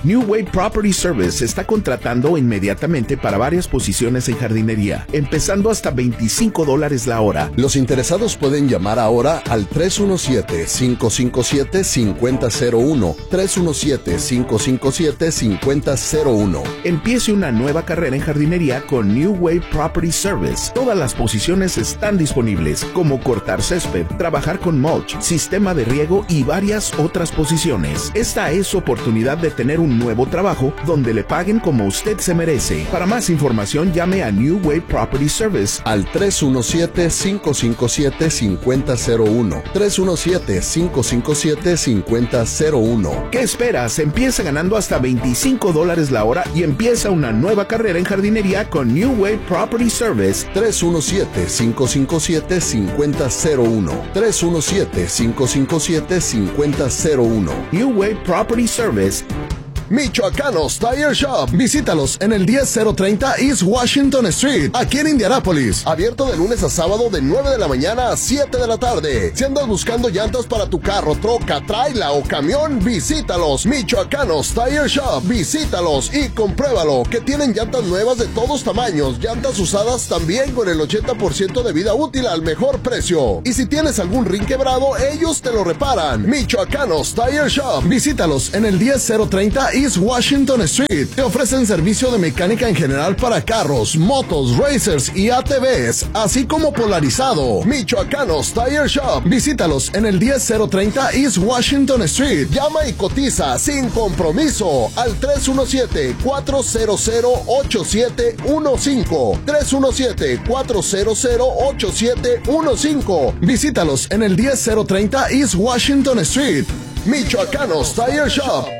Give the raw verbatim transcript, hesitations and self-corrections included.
New Way Property Service está contratando inmediatamente para varias posiciones en jardinería, empezando hasta veinticinco dólares la hora. Los interesados pueden llamar ahora al tres uno siete, cinco cinco siete, cinco cero cero uno, tres uno siete, cinco cinco siete, cinco cero cero uno. Empiece una nueva carrera en jardinería con New Way Property Service. Todas las posiciones están disponibles, como cortar césped, trabajar con mulch, sistema de riego y varias otras posiciones. Esta es su oportunidad de tener un nuevo trabajo donde le paguen como usted se merece. Para más información, llame a New Way Property Service al tres uno siete, cinco cinco siete, cinco cero cero uno, tres uno siete, cinco cinco siete, cinco cero cero uno. ¿Qué esperas? Empieza ganando hasta veinticinco dólares la hora y empieza una nueva carrera en jardinería con New Way Property Service. tres uno siete, cinco cinco siete, cinco cero cero uno, tres uno siete, cinco cinco siete, cinco cero cero uno. New Way Property Service. Michoacanos Tire Shop. Visítalos en el diez cero treinta East Washington Street, aquí en Indianápolis. Abierto de lunes a sábado de nueve de la mañana a siete de la tarde. Si andas buscando llantas para tu carro, troca, trailer o camión, visítalos. Michoacanos Tire Shop. Visítalos y compruébalo, que tienen llantas nuevas de todos tamaños, llantas usadas también con el ochenta por ciento de vida útil al mejor precio. Y si tienes algún rin quebrado, ellos te lo reparan. Michoacanos Tire Shop. Visítalos en el diez cero treinta East Washington Street. Te ofrecen servicio de mecánica en general para carros, motos, racers y A T Vs, así como polarizado. Michoacanos Tire Shop. Visítalos en el diez cero treinta East Washington Street. Llama y cotiza sin compromiso al tres uno siete, cuatro cero cero, ocho siete uno cinco, tres uno siete, cuatro cero cero, ocho siete uno cinco. Visítalos en el diez cero treinta East Washington Street. Michoacanos Tire Shop.